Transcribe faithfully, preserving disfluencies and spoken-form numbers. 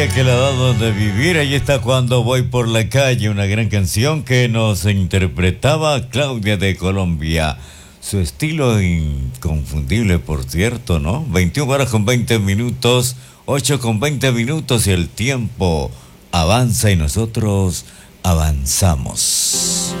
Que le ha dado de vivir, ahí está Cuando voy por la calle, una gran canción que nos interpretaba Claudia de Colombia. Su estilo inconfundible, por cierto, ¿no? veintiuna horas con veinte minutos, ocho con veinte minutos y el tiempo avanza y nosotros avanzamos.